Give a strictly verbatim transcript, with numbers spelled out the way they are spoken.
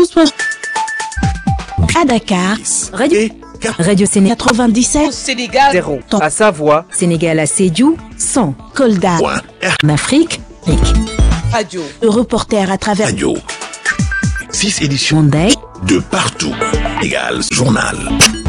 À Dakar, Radio, Radio Sénégal quatre-vingt-dix-sept, Sénégal zéro. à Savoie, Sénégal à Sédhiou, cent, Kolda, en Afrique, Radio. le reporter à travers Radio. Six éditions Monday, de partout. Égal journal.